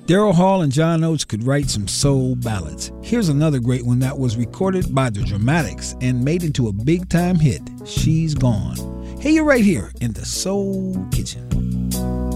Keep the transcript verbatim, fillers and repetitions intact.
Daryl Hall and John Oates could write some soul ballads. Here's another great one that was recorded by the Dramatics and made into a big-time hit, She's Gone. Hey, you're right here in the Soul Kitchen.